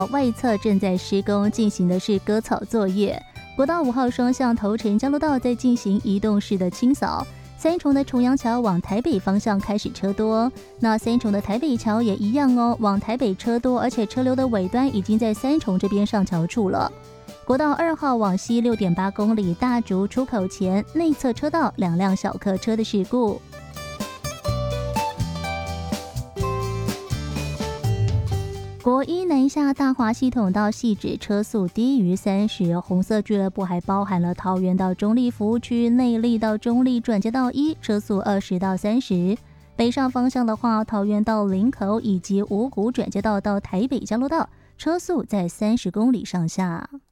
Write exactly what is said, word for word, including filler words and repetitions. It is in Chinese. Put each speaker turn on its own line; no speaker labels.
外侧正在施工进行的是割草作业。国道五号双向头城交流道在进行移动式的清扫。三重的重阳桥往台北方向开始车多，那三重的台北桥也一样哦，往台北车多，而且车流的尾端已经在三重这边上桥处了。国道二号往西 六点八公里大竹出口前内侧车道两辆小客车的事故。国一南下大华系统到汐止车速低于三十，红色俱乐部还包含了桃园到中立服务区、内壢到中立转接道一，车速二十到三十。北上方向的话，桃园到林口以及五股转接道到台北交流道，车速在三十公里上下。